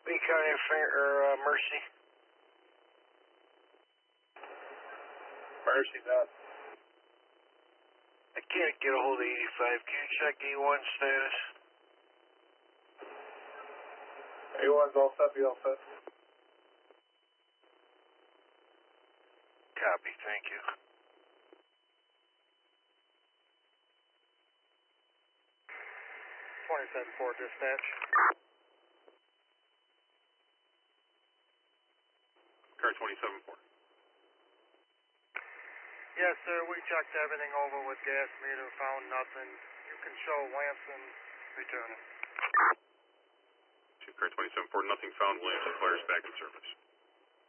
Lee County Mercy. Mercy done. I can't get a hold of 85. Can you check A1 status? A1's all set, be all set. Copy, thank you. 27-4 dispatch. Car 27-4. Yes, sir, we checked everything over with gas meter, found nothing. You can show Lamson returning. Car 27-4, nothing found. Williamson flares back in service.